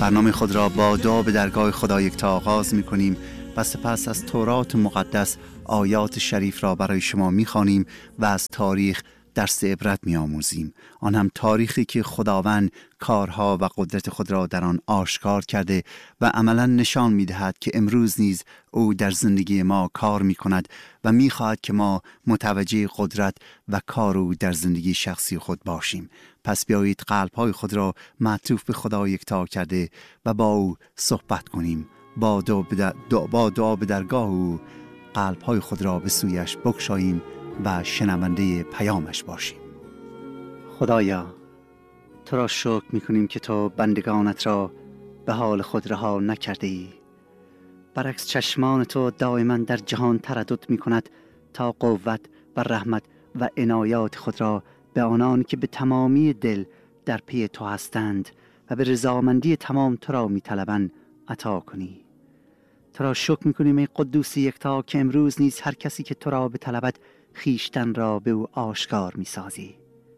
برنامه خود را با دعا به درگاه خدا یکتا آغاز می کنیم و سپس از تورات مقدس آیات شریف را برای شما می خوانیم و از تاریخ درس عبرت می آموزیم. آن هم تاریخی که خداوند کارها و قدرت خود را در آن آشکار کرده و عملا نشان می دهد که امروز نیز او در زندگی ما کار می کند و می خواهد که ما متوجه قدرت و کار او در زندگی شخصی خود باشیم. پس بیایید قلب‌های خود را معطوف به خدا یکتا کرده و با او صحبت کنیم. با دعا به درگاه او قلب‌های خود را به سویش بگشاییم و شنونده پیامش باشیم. خدایا، تو را شکر می‌کنیم که تو بندگانت را به حال خود رها نکرده ای. برعکس چشمان تو دائما در جهان تردد می‌کند تا قوت و رحمت و عنایات خود را به آنان که به تمامی دل در پی تو هستند و به رضامندی تمام تو را می‌طلبند عطا کنی. تو را شکر می‌کنیم ای قدوس یکتا که امروز نیز هر کسی که تو را بطلبد خیشتن را به او آشکار می‌سازی.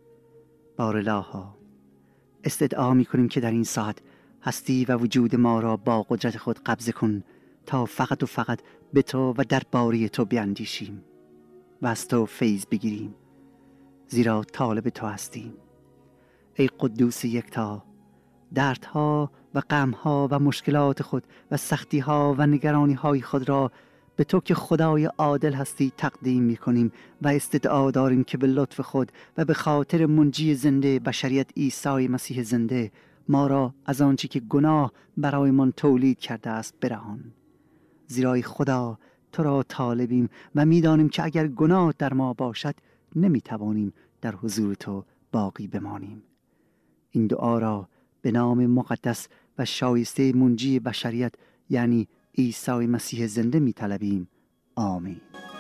بارالها استدعا می‌کنیم که در این ساعت هستی و وجود ما را با قدرت خود قبضه کن تا فقط و فقط به تو و درباره تو بیندیشیم و از تو فیض بگیریم، زیرا طالب تو هستیم. ای قدوس یکتا، دردها و غمها و مشکلات خود و سختیها و نگرانی‌های خود را به تو که خدای عادل هستی تقدیم می‌کنیم و استدعا داریم که به لطف خود و به خاطر منجی زنده بشریت عیسی مسیح زنده ما را از آنچه که گناه برایمان تولید کرده است برهان. زیرا ای خدا تو را طالبیم و می‌دانیم که اگر گناه در ما باشد نمی‌توانیم در حضور تو باقی بمانیم. این دعا را به نام مقدس و شایسته منجی بشریت یعنی عیسی مسیح زنده می طلبیم. آمین.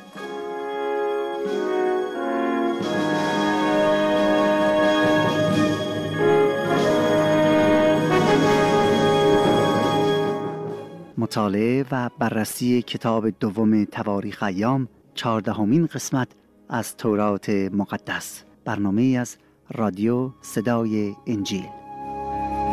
مطالعه و بررسی کتاب دوم تواریخ ایام، 14مین قسمت از تورات مقدس، برنامه از رادیو صدای انجیل.